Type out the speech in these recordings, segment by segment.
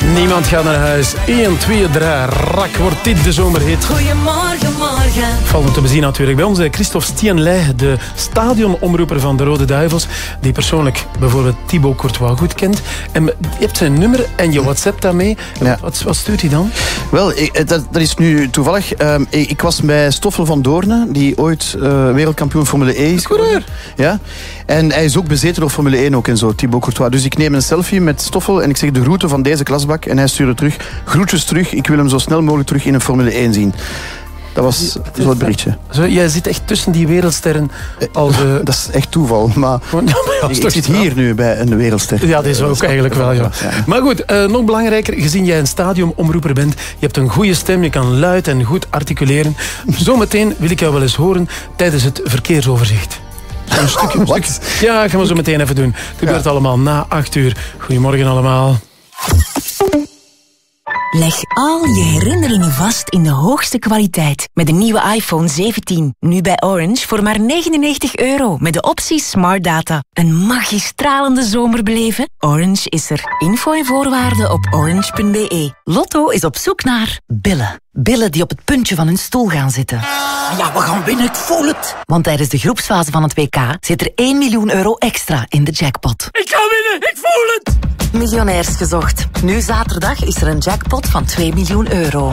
Niemand gaat naar huis. 1, 2, 3, rak wordt dit de zomerhit. Goedemorgen, morgen. Valt om te bezien natuurlijk bij ons Christophe Stienley, de stadionomroeper van de Rode Duivels, die persoonlijk bijvoorbeeld Thibaut Courtois goed kent. En je hebt zijn nummer en je WhatsApp daarmee. Ja. Wat stuurt hij dan? Wel, dat is nu toevallig. Ik was bij Stoffel van Doorne, die ooit wereldkampioen Formule E is. Coureur. Ja. En hij is ook bezeten door Formule 1 ook en zo, Thibaut Courtois. Dus ik neem een selfie met Stoffel en ik zeg de route van deze klasbak. En hij stuurde terug, groetjes terug, ik wil hem zo snel mogelijk terug in een Formule 1 zien. Dat was zo het berichtje. Zo, jij zit echt tussen die wereldsterren. Als, dat is echt toeval, maar ik zit hier nu bij een wereldster. Ja, dat is ook eigenlijk wel, ja. Maar goed, nog belangrijker, gezien jij een stadionomroeper bent, je hebt een goede stem, je kan luid en goed articuleren. Zometeen wil ik jou wel eens horen tijdens het verkeersoverzicht. Een stukje. Ja, gaan we zo meteen even doen. Het gebeurt allemaal na 8 uur. Goedemorgen allemaal. Leg al je herinneringen vast in de hoogste kwaliteit. Met de nieuwe iPhone 17. Nu bij Orange voor maar €99. Met de optie Smart Data. Een magistralende zomer beleven? Orange is er. Info en voorwaarden op orange.be. Lotto is op zoek naar billen. Billen die op het puntje van hun stoel gaan zitten. Ja, we gaan winnen, ik voel het. Want tijdens de groepsfase van het WK zit er €1 miljoen extra in de jackpot. Ik ga winnen, ik voel het. Miljonairs gezocht. Nu zaterdag is er een jackpot van €2 miljoen.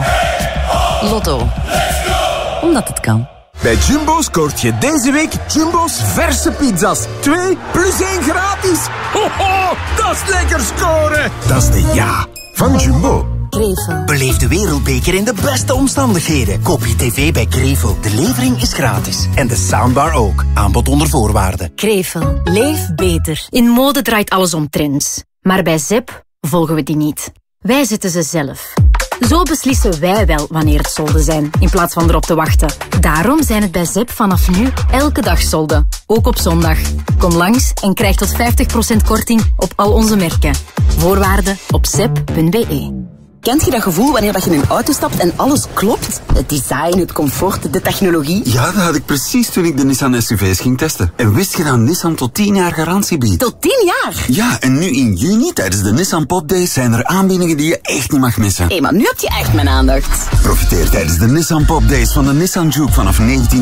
Lotto. Omdat het kan. Bij Jumbo scoort je deze week Jumbo's verse pizza's. 2 plus 1 gratis. Ho, ho, dat is lekker scoren. Dat is de ja van Jumbo. Krevel. Beleef de wereldbeker in de beste omstandigheden. Koop je tv bij Krevel. De levering is gratis. En de soundbar ook. Aanbod onder voorwaarden. Krevel. Leef beter. In mode draait alles om trends. Maar bij ZEP volgen we die niet. Wij zetten ze zelf. Zo beslissen wij wel wanneer het solden zijn, in plaats van erop te wachten. Daarom zijn het bij ZEP vanaf nu elke dag solden. Ook op zondag. Kom langs en krijg tot 50% korting op al onze merken. Voorwaarden op zep.be. Kent je dat gevoel wanneer je in een auto stapt en alles klopt? Het design, het comfort, de technologie. Ja, dat had ik precies toen ik de Nissan SUV's ging testen. En wist je dat Nissan tot 10 jaar garantie biedt? Tot 10 jaar? Ja, en nu in juni tijdens de Nissan Pop Days zijn er aanbiedingen die je echt niet mag missen. Hé, maar nu heb je echt mijn aandacht. Profiteer tijdens de Nissan Pop Days van de Nissan Juke vanaf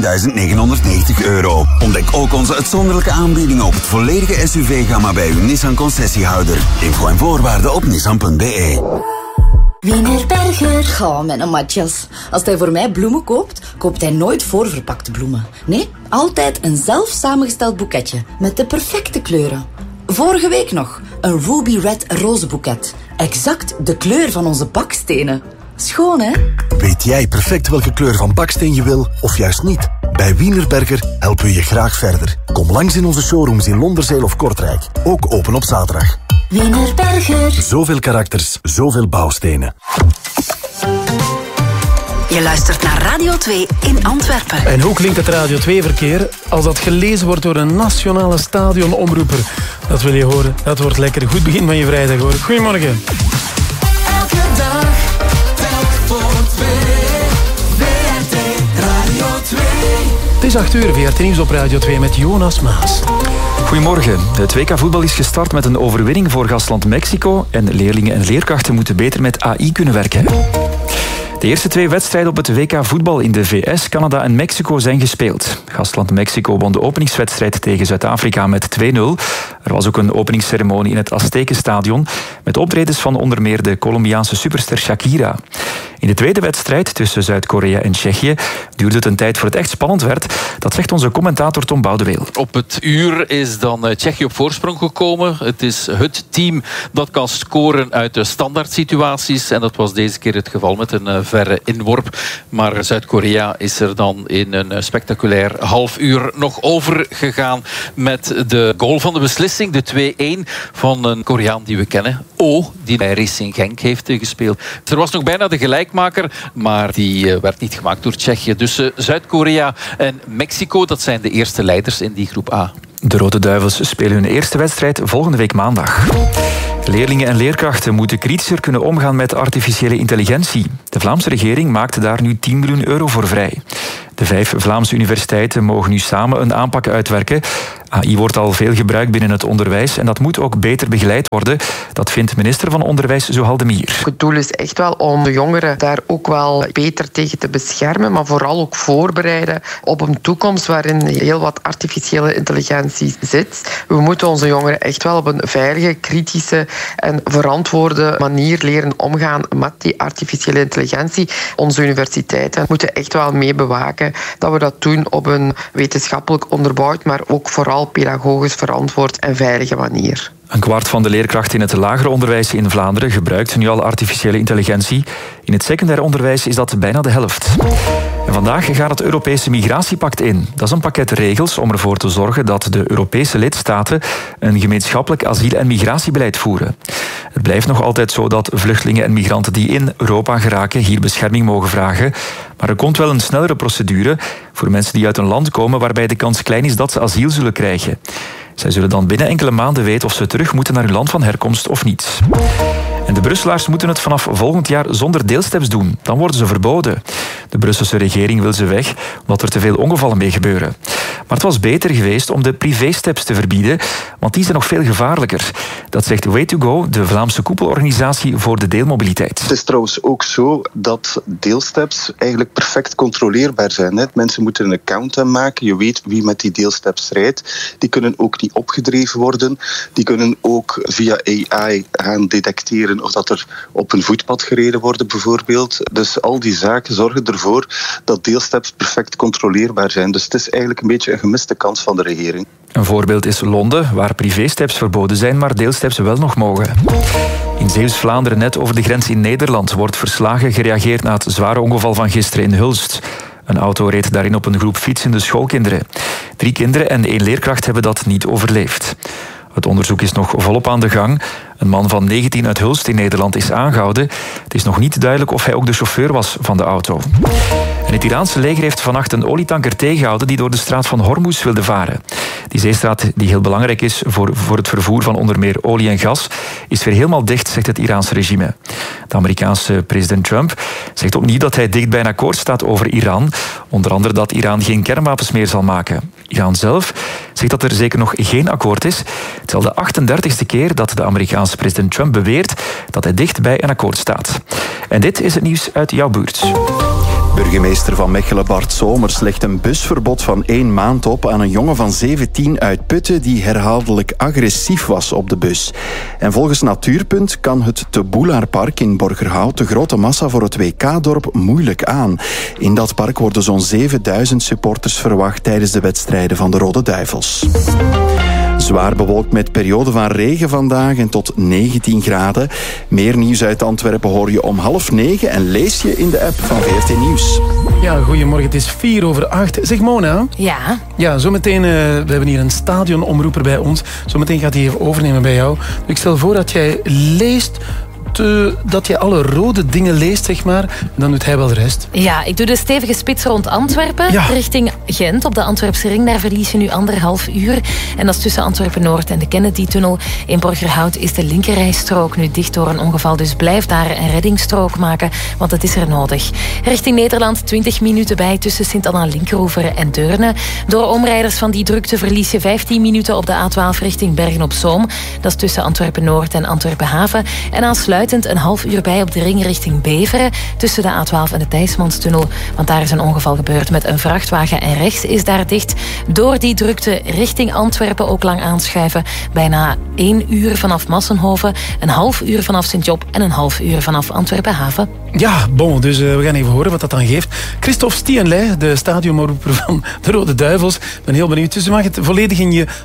€19.990. Ontdek ook onze uitzonderlijke aanbiedingen op het volledige SUV-gamma bij uw Nissan concessiehouder. Info en voorwaarden op nissan.be. Wienerberger. Ga, mijn matjes. Als hij voor mij bloemen koopt, koopt hij nooit voorverpakte bloemen. Nee, altijd een zelf samengesteld boeketje met de perfecte kleuren. Vorige week nog een Ruby Red rozenboeket. Exact de kleur van onze bakstenen. Schoon, hè? Weet jij perfect welke kleur van baksteen je wil, of juist niet? Bij Wienerberger helpen we je graag verder. Kom langs in onze showrooms in Londerzeel of Kortrijk. Ook open op zaterdag. Wienerberger. Zoveel karakters, zoveel bouwstenen. Je luistert naar Radio 2 in Antwerpen. En hoe klinkt het Radio 2-verkeer als dat gelezen wordt door een nationale stadionomroeper? Dat wil je horen. Dat wordt lekker. Goed begin van je vrijdag, hoor. Goedemorgen. Elke dag, telk voor 2. VRT Radio 2. Het is 8 uur, VRT Nieuws op Radio 2 met Jonas Maas. Goedemorgen. Het WK voetbal is gestart met een overwinning voor gastland Mexico en leerlingen en leerkrachten moeten beter met AI kunnen werken. De eerste 2 wedstrijden op het WK voetbal in de VS, Canada en Mexico zijn gespeeld. Gastland Mexico won de openingswedstrijd tegen Zuid-Afrika met 2-0. Er was ook een openingsceremonie in het Aztekenstadion met optredens van onder meer de Colombiaanse superster Shakira. In de tweede wedstrijd tussen Zuid-Korea en Tsjechië duurde het een tijd voor het echt spannend werd. Dat zegt onze commentator Tom Boudeweel. Op het uur is dan Tsjechië op voorsprong gekomen. Het is het team dat kan scoren uit de standaard situaties. En dat was deze keer het geval met een verre inworp. Maar Zuid-Korea is er dan in een spectaculair half uur nog over gegaan met de goal van de beslissing. De 2-1 van een Koreaan die we kennen. Oh, die bij Racing Genk heeft gespeeld. Er was nog bijna de gelijkmaker, maar die werd niet gemaakt door Tsjechië. Dus Zuid-Korea en Mexico, dat zijn de eerste leiders in die groep A. De Rode Duivels spelen hun eerste wedstrijd volgende week maandag. Leerlingen en leerkrachten moeten kritischer kunnen omgaan met artificiële intelligentie. De Vlaamse regering maakte daar nu €10 miljoen voor vrij. De 5 Vlaamse universiteiten mogen nu samen een aanpak uitwerken. AI wordt al veel gebruikt binnen het onderwijs en dat moet ook beter begeleid worden. Dat vindt minister van Onderwijs Zuhal de Mier. Het doel is echt wel om de jongeren daar ook wel beter tegen te beschermen, maar vooral ook voorbereiden op een toekomst waarin heel wat artificiële intelligentie zit. We moeten onze jongeren echt wel op een veilige, kritische en verantwoorde manier leren omgaan met die artificiële intelligentie. Onze universiteiten moeten echt wel mee bewaken dat we dat doen op een wetenschappelijk onderbouwd, maar ook vooral pedagogisch verantwoord en veilige manier. Een kwart van de leerkrachten in het lager onderwijs in Vlaanderen gebruikt nu al artificiële intelligentie. In het secundair onderwijs is dat bijna de helft. En vandaag gaat het Europese Migratiepact in. Dat is een pakket regels om ervoor te zorgen dat de Europese lidstaten een gemeenschappelijk asiel- en migratiebeleid voeren. Het blijft nog altijd zo dat vluchtelingen en migranten die in Europa geraken hier bescherming mogen vragen. Maar er komt wel een snellere procedure voor mensen die uit een land komen waarbij de kans klein is dat ze asiel zullen krijgen. Zij zullen dan binnen enkele maanden weten of ze terug moeten naar hun land van herkomst of niet. En de Brusselaars moeten het vanaf volgend jaar zonder deelsteps doen. Dan worden ze verboden. De Brusselse regering wil ze weg, omdat er te veel ongevallen mee gebeuren. Maar het was beter geweest om de privésteps te verbieden, want die zijn nog veel gevaarlijker. Dat zegt Way2Go, de Vlaamse koepelorganisatie voor de deelmobiliteit. Het is trouwens ook zo dat deelsteps eigenlijk perfect controleerbaar zijn. Hè. Mensen moeten een account aanmaken. Je weet wie met die deelsteps rijdt. Die kunnen ook niet opgedreven worden. Die kunnen ook via AI gaan detecteren of dat er op een voetpad gereden wordt bijvoorbeeld. Dus al die zaken zorgen ervoor dat deelsteps perfect controleerbaar zijn. Dus het is eigenlijk een beetje een gemiste kans van de regering. Een voorbeeld is Londen, waar privésteps verboden zijn, maar deelsteps wel nog mogen. In Zeeuws-Vlaanderen, net over de grens in Nederland, wordt verslagen gereageerd na het zware ongeval van gisteren in Hulst. Een auto reed daarin op een groep fietsende schoolkinderen. 3 kinderen en 1 leerkracht hebben dat niet overleefd. Het onderzoek is nog volop aan de gang. Een man van 19 uit Hulst in Nederland is aangehouden. Het is nog niet duidelijk of hij ook de chauffeur was van de auto. En het Iraanse leger heeft vannacht een olietanker tegengehouden die door de straat van Hormuz wilde varen. Die zeestraat, die heel belangrijk is voor het vervoer van onder meer olie en gas, is weer helemaal dicht, zegt het Iraanse regime. De Amerikaanse president Trump zegt opnieuw dat hij dicht bij een akkoord staat over Iran. Onder andere dat Iran geen kernwapens meer zal maken. Iran zelf zegt dat er zeker nog geen akkoord is. Het is al de 38e keer dat de Amerikaanse president Trump beweert dat hij dicht bij een akkoord staat. En dit is het nieuws uit jouw buurt. Burgemeester van Mechelen Bart Somers legt een busverbod van 1 maand op aan een jongen van 17 uit Putten die herhaaldelijk agressief was op de bus. En volgens Natuurpunt kan het Te Boelaarpark in Borgerhout de grote massa voor het WK-dorp moeilijk aan. In dat park worden zo'n 7000 supporters verwacht tijdens de wedstrijden van de Rode Duivels. Zwaar bewolkt met periode van regen vandaag en tot 19 graden. Meer nieuws uit Antwerpen hoor je om 8:30 en lees je in de app van VRT Nieuws. Ja, goedemorgen. Het is 7:04. Zeg Mona. Ja? Ja, zometeen, we hebben hier een stadionomroeper bij ons. Zometeen gaat hij even overnemen bij jou. Ik stel voor dat jij leest... dat je alle rode dingen leest, zeg maar. Dan doet hij wel de rest. Ja, ik doe de stevige spits rond Antwerpen. Ja. Richting Gent op de Antwerpse ring. Daar verlies je nu 1,5 uur. En dat is tussen Antwerpen-Noord en de Kennedy-tunnel. In Borgerhout is de linkerrijstrook nu dicht door een ongeval. Dus blijf daar een reddingsstrook maken, want het is er nodig. Richting Nederland 20 minuten bij tussen Sint-Anna-Linkeroever en Deurne. Door omrijders van die drukte verlies je 15 minuten op de A12 richting Bergen-op-Zoom. Dat is tussen Antwerpen-Noord en Antwerpen-Haven. En aansluitend een half uur bij op de ring richting Beveren tussen de A12 en de Thijsmanstunnel. Want daar is een ongeval gebeurd met een vrachtwagen en rechts is daar dicht. Door die drukte richting Antwerpen ook lang aanschuiven. Bijna 1 uur vanaf Massenhoven, een half uur vanaf Sint-Job en een half uur vanaf Antwerpen-Haven. Ja, bon, dus we gaan even horen wat dat dan geeft. Christophe Stienley, de stadionomroeper van de Rode Duivels. Ik ben heel benieuwd. Dus je mag het volledig in je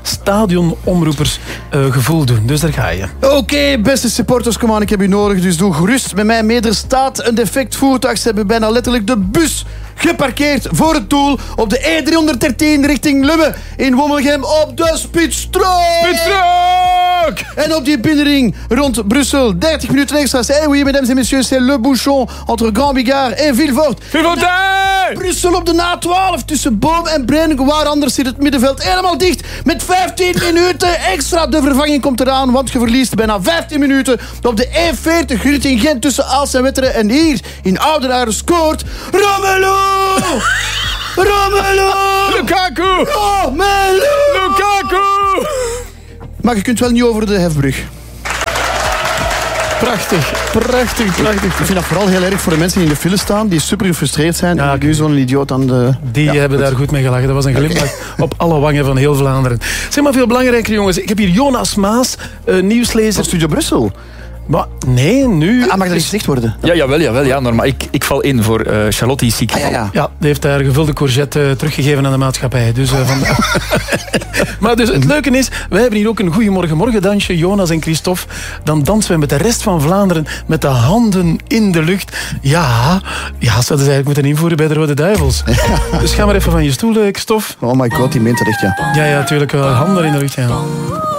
stadionomroepersgevoel doen. Dus daar ga je. Oké, beste supporters, kom aan, ik heb u nodig. Dus doe gerust met mij mee. Er staat een defect voertuig. Ze hebben bijna letterlijk de bus geparkeerd voor het doel op de E313 richting Lummen in Wommelgem op de Spitsstrook. Spitsstrook! En op die binnenring rond Brussel 30 minuten extra. Eh oui, mesdames et messieurs, c'est le bouchon entre Grand Bigard en Villefort. Brussel op de A12 tussen Boom en Braine. Waar anders zit het middenveld helemaal dicht. Met 15 minuten extra. De vervanging komt eraan, want je verliest bijna 15 minuten op de E40 richting Gent tussen Aalst en Wetteren. En hier in Oudenaarde scoort Romelu! Romelu! Lukaku! Romelu! Lukaku! Maar je kunt wel niet over de hefbrug. Prachtig. Ik vind dat vooral heel erg voor de mensen die in de file staan, die super gefrustreerd zijn. Ja, en nu zo'n idioot aan de... Die hebben daar goed mee gelachen. Dat was een glimlach op alle wangen van heel Vlaanderen. Zeg maar veel belangrijker, jongens. Ik heb hier Jonas Maas, nieuwslezer. Van Studio Brussel. Maar nee, nu... mag dat niet gezegd worden? Ja, jawel. Ja, normaal. Ik val in voor Charlotte, die is ziek. Ja, die heeft daar gevulde courgette teruggegeven aan de maatschappij. Dus, maar dus het leuke is, wij hebben hier ook een Goeiemorgen dansje, Jonas en Christophe. Dan dansen we met de rest van Vlaanderen met de handen in de lucht. Ja, zouden ze eigenlijk moeten invoeren bij de Rode Duivels. Dus ga maar even van je stoel, Christophe. Oh my god, die meent het echt, ja. Ja, natuurlijk. Handen in de lucht, ja.